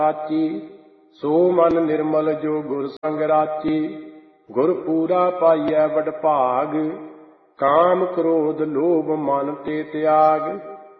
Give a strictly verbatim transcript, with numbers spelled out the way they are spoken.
ਸਾਚੀ। ਸੋ ਮਨ ਨਿਰਮਲ ਜੋ ਗੁਰ ਸੰਗ ਰਾਚੀ। ਗੁਰ ਪੂਰਾ ਪਾਈਐ ਵਡ ਭਾਗ। ਕਾਮ ਕ੍ਰੋਧ ਲੋਭ ਮਨ ਤੇ ਤਿਆਗ।